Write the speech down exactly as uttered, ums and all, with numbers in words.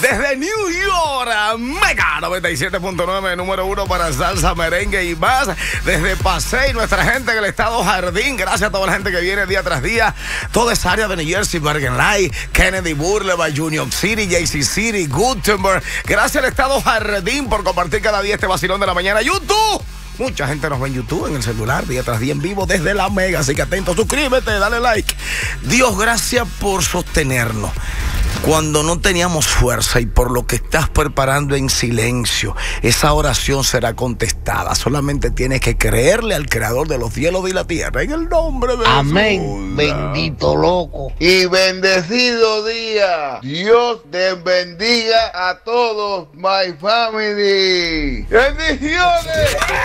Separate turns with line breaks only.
Desde New York, Mega noventa y siete punto nueve, número uno para salsa, merengue y más. Desde Pasey, nuestra gente en el estado Jardín. Gracias a toda la gente que viene día tras día. Toda esa área de New Jersey, Bergen Light, Kennedy Boulevard, Union City, J C City, Gutenberg. Gracias al estado Jardín por compartir cada día este vacilón de la mañana. YouTube. Mucha gente nos ve en YouTube, en el celular, día tras día en vivo desde la Mega. Así que atento, suscríbete, dale like. Dios, gracias por sostenernos cuando no teníamos fuerza, y por lo que estás preparando en silencio. Esa oración será contestada. Solamente tienes que creerle al creador de los cielos y la tierra, en el nombre de
Amén. Jesús. Bendito loco y bendecido día. Dios te bendiga a todos, my family. Bendiciones.